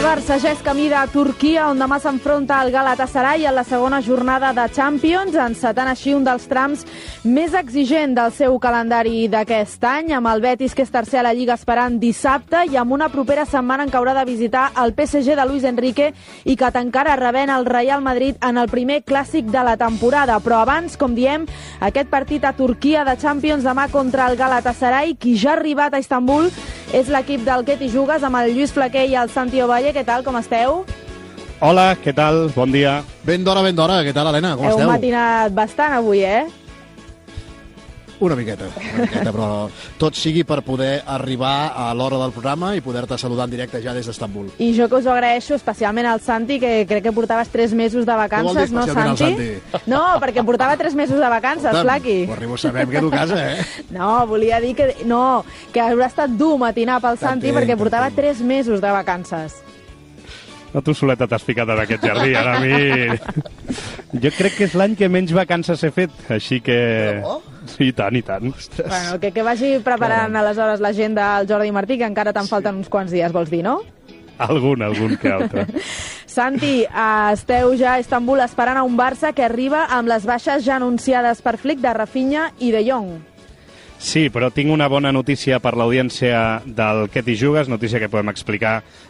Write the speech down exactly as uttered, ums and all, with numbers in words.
Barça ja és camí de Turquia, on demà s'enfronta al Galatasaray en la segona jornada de Champions, encetant així un dels trams més exigent del seu calendari d'aquest any, amb el Betis, que és tercer a la Lliga, esperant dissabte, i amb una propera setmana en què haurà de visitar el P S G de Luis Enrique i que tancarà rebent el Real Madrid en el primer clàssic de la temporada. Però abans, com diem, aquest partit a Turquia de Champions demà contra el Galatasaray, qui ja ha arribat a Istanbul és l'equip del Què t'hi jugues, amb el Lluís Flaquer i el Santi Ovalle. Què tal, com esteu? Hola, què tal? Bon dia. Ben d'hora, ben d'hora. Què tal, Helena? Com Heu esteu? Heu matinat bastant avui, eh? Una miqueta, una miqueta, però tot sigui per poder arribar a l'hora del programa i poder-te saludar en directe ja des d'Istanbul. I jo que us ho agraeixo especialment al Santi, que crec que portaves tres mesos de vacances, no, Santi? Santi? No, perquè portava tres mesos de vacances, Flaqui. Ho arribo a saber que tu casa, eh? No, volia dir que, no, que haurà estat dur matinar pel Santi perquè portava tres mesos de vacances. No, tu soleta t'has ficat en aquest jardí, ara a mi... Jo crec que és l'any que menys vacances he fet, així que... Però? I tant, i tant. Bueno, que, que vagi preparant Caram. aleshores l'agenda al Jordi Martí, que encara te'n falten uns quants dies, vols dir, no? Algun, algun que altre. Santi, esteu ja a Istanbul esperant a un Barça que arriba amb les baixes ja anunciades per Flick de Rafinha i de Jong. Sí, però tinc una bona notícia per l'audiència del Què t'hi jugues, notícia que podem explicar